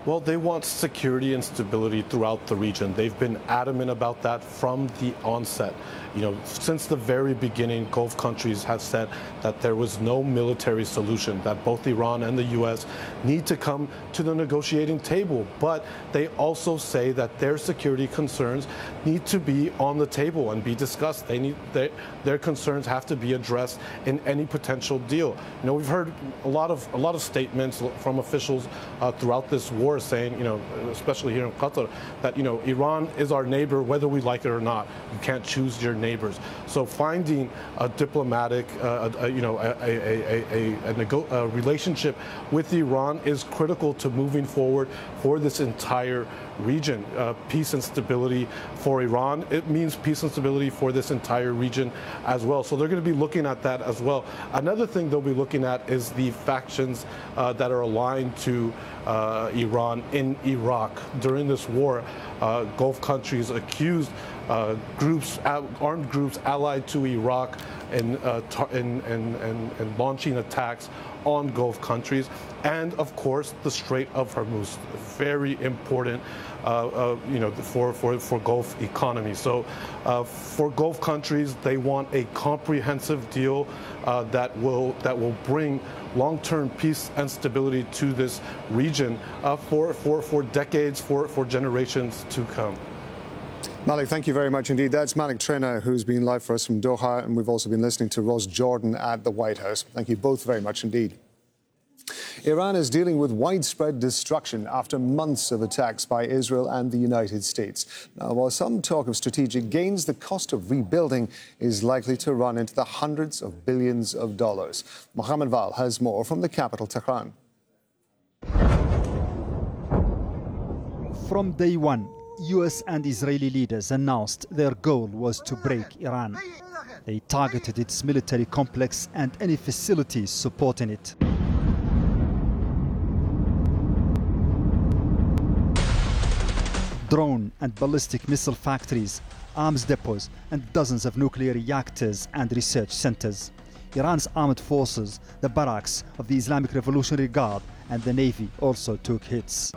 Well, they want security and stability throughout the region. They've been adamant about that from the onset. Since the very beginning, Gulf countries have said that there was no military solution, that both Iran and the U.S. need to come to the negotiating table. But they also say that their security concerns need to be on the table and be discussed. Their concerns have to be addressed in any potential deal. We've heard a lot of statements from officials throughout this war saying, especially here in Qatar, that Iran is our neighbor whether we like it or not. You can't choose your neighbors. So finding a diplomatic, a relationship with Iran is critical to moving forward for this entire region. Peace and stability for Iran, it means peace and stability for this entire region as well. So they're going to be looking at that as well. Another thing they'll be looking at is the factions that are aligned to Iran in Iraq. During this war, Gulf countries accused armed groups allied to Iraq in launching attacks on Gulf countries, and of course the Strait of Hormuz, very important, for Gulf economy. So, for Gulf countries, they want a comprehensive deal that will bring long-term peace and stability to this region for decades, for generations to come. Malik, thank you very much indeed. That's Malik Trena, who's been live for us from Doha, and we've also been listening to Ross Jordan at the White House. Thank you both very much indeed. Iran is dealing with widespread destruction after months of attacks by Israel and the United States. Now, while some talk of strategic gains, the cost of rebuilding is likely to run into the hundreds of billions of dollars. Mohammed Val has more from the capital, Tehran. From day one, US and Israeli leaders announced their goal was to break Iran. They targeted its military complex and any facilities supporting it. Drone and ballistic missile factories, arms depots, and dozens of nuclear reactors and research centers. Iran's armed forces, the barracks of the Islamic Revolutionary Guard, and the Navy also took hits.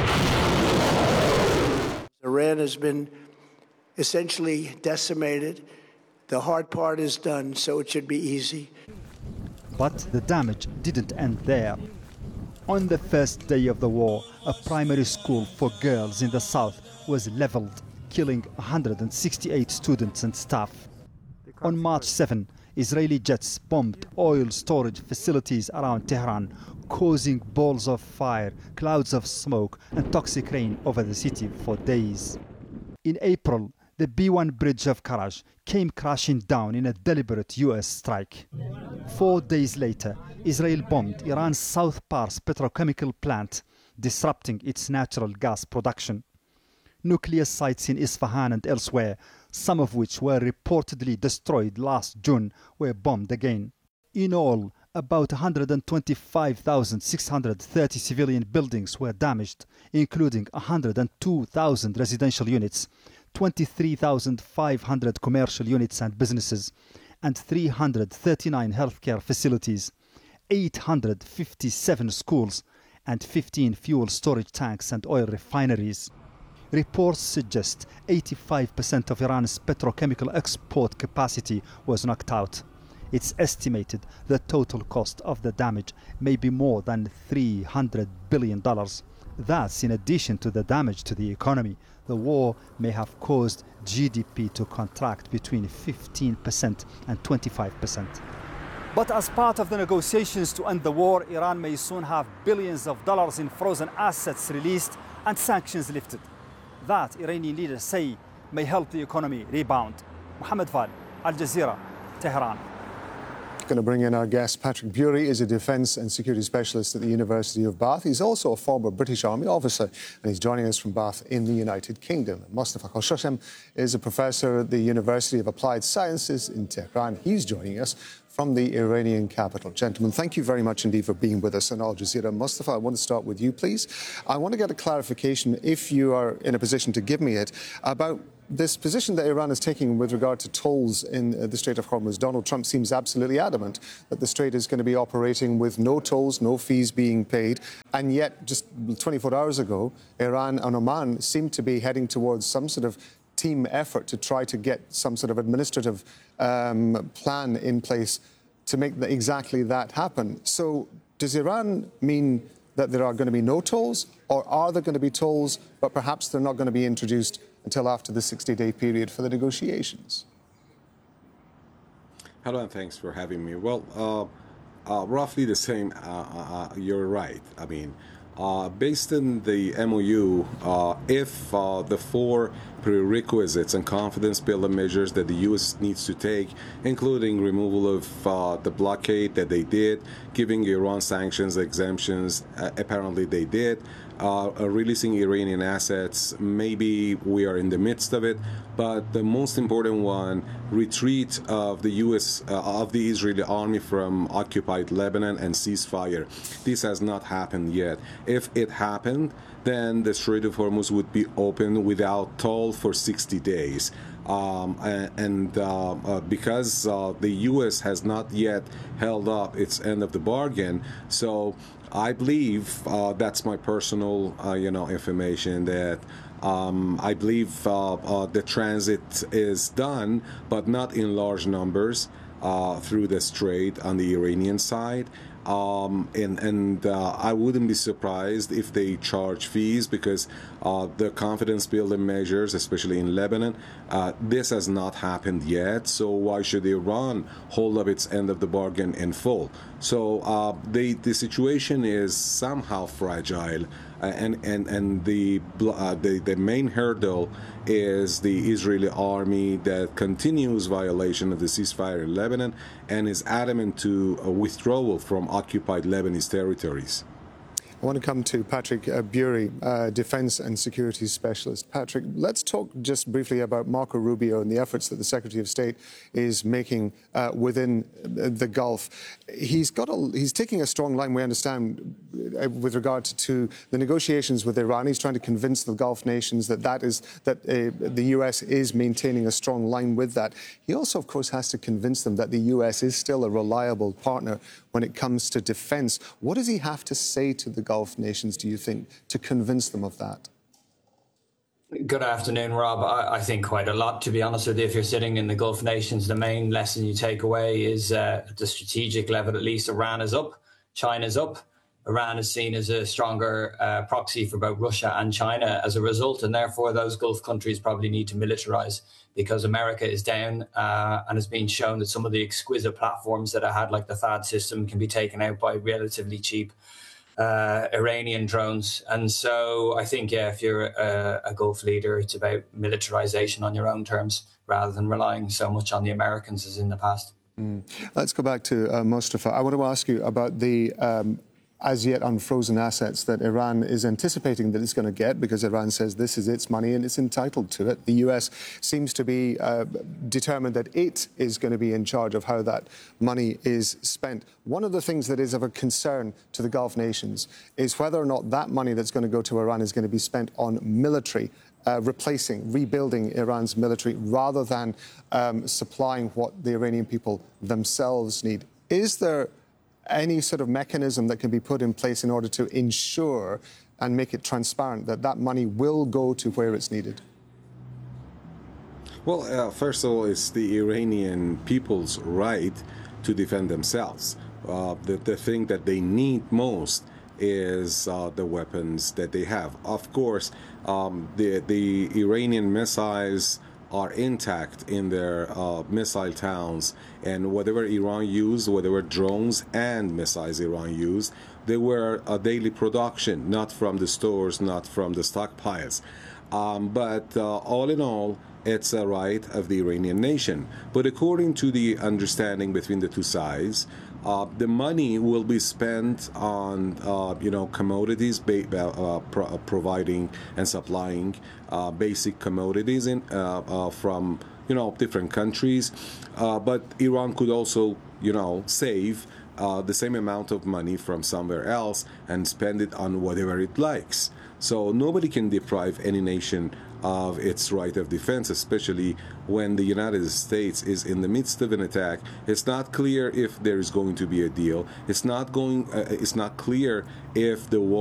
Iran has been essentially decimated. The hard part is done, so it should be easy. But the damage didn't end there. On the first day of the war, a primary school for girls in the south was leveled, killing 168 students and staff. On March 7, Israeli jets bombed oil storage facilities around Tehran, causing balls of fire, clouds of smoke, and toxic rain over the city for days. In April, the B1 bridge of Karaj came crashing down in a deliberate US strike. 4 days later, Israel bombed Iran's South Pars petrochemical plant, disrupting its natural gas production. Nuclear sites in Isfahan and elsewhere, some of which were reportedly destroyed last June, were bombed again. In all, about 125,630 civilian buildings were damaged, including 102,000 residential units, 23,500 commercial units and businesses, and 339 healthcare facilities, 857 schools, and 15 fuel storage tanks and oil refineries. Reports suggest 85% of Iran's petrochemical export capacity was knocked out. It's estimated the total cost of the damage may be more than $300 billion. That's in addition to the damage to the economy. The war may have caused GDP to contract between 15% and 25%. But as part of the negotiations to end the war, Iran may soon have billions of dollars in frozen assets released and sanctions lifted. That, Iranian leaders say, may help the economy rebound. Mohammed Val, Al Jazeera, Tehran. Going to bring in our guest. Patrick Bury is a defence and security specialist at the University of Bath. He's also a former British Army officer, and he's joining us from Bath in the United Kingdom. Mostafa Khoshashem is a professor at the University of Applied Sciences in Tehran. He's joining us from the Iranian capital. Gentlemen, thank you very much indeed for being with us on Al Jazeera. Mustafa, I want to start with you, please. I want to get a clarification, if you are in a position to give me it, about this position that Iran is taking with regard to tolls in the Strait of Hormuz. Donald Trump seems absolutely adamant that the Strait is going to be operating with no tolls, no fees being paid. And yet, just 24 hours ago, Iran and Oman seemed to be heading towards some sort of team effort to try to get some sort of administrative plan in place to make exactly that happen. So does Iran mean that there are going to be no tolls, or are there going to be tolls, but perhaps they're not going to be introduced until after the 60-day period for the negotiations? Hello, and thanks for having me. Well, roughly the same. You're right. I mean, based on the MOU, if the four prerequisites and confidence-building measures that the U.S. needs to take, including removal of the blockade that they did, giving Iran sanctions exemptions, apparently they did, releasing Iranian assets, maybe we are in the midst of it, but the most important one, retreat of the U.S., of the Israeli army from occupied Lebanon and ceasefire. This has not happened yet. If it happened, then the Strait of Hormuz would be open without toll for 60 days. Because the U.S. has not yet held up its end of the bargain, so I believe that's my personal, information, that I believe the transit is done, but not in large numbers through the Strait on the Iranian side. I wouldn't be surprised if they charge fees, because the confidence-building measures, especially in Lebanon, this has not happened yet. So why should Iran hold up its end of the bargain in full? So the situation is somehow fragile, and the main hurdle is the Israeli army that continues violation of the ceasefire in Lebanon and is adamant to withdrawal from occupied Lebanese territories. I want to come to Patrick Bury, Defense and Security Specialist. Patrick, let's talk just briefly about Marco Rubio and the efforts that the Secretary of State is making within the Gulf. He's taking a strong line, we understand, with regard to the negotiations with Iran. He's trying to convince the Gulf nations that the U.S. is maintaining a strong line with that. He also, of course, has to convince them that the U.S. is still a reliable partner when it comes to defense. What does he have to say to the Gulf nations, do you think, to convince them of that? Good afternoon, Rob. I think quite a lot, to be honest with you. If you're sitting in the Gulf nations, the main lesson you take away is at the strategic level, at least, Iran is up, China's up. Iran is seen as a stronger proxy for both Russia and China as a result, and therefore those Gulf countries probably need to militarize, because America is down and has been shown that some of the exquisite platforms that it had, like the THAAD system, can be taken out by relatively cheap Iranian drones. And so I think, if you're a Gulf leader, it's about militarization on your own terms rather than relying so much on the Americans as in the past. Let's go back to Mustafa. I want to ask you about the as yet unfrozen assets that Iran is anticipating that it's going to get, because Iran says this is its money and it's entitled to it. The US seems to be determined that it is going to be in charge of how that money is spent. One of the things that is of a concern to the Gulf nations is whether or not that money that's going to go to Iran is going to be spent on military, rebuilding Iran's military, rather than supplying what the Iranian people themselves need. Is there any sort of mechanism that can be put in place in order to ensure and make it transparent that that money will go to where it's needed? Well, first of all, it's the Iranian people's right to defend themselves. The thing that they need most is the weapons that they have. Of course, the Iranian missiles are intact in their missile towns, and whatever Iran used, whatever drones and missiles Iran used, they were a daily production, not from the stores, not from the stockpiles. But all in all, it's a right of the Iranian nation. But according to the understanding between the two sides, the money will be spent on, commodities, providing and supplying basic commodities from, different countries. But Iran could also, save the same amount of money from somewhere else and spend it on whatever it likes. So nobody can deprive any nation of its right of defense, especially when the United States is in the midst of an attack. It's not clear if there is going to be a deal. It's not clear if the war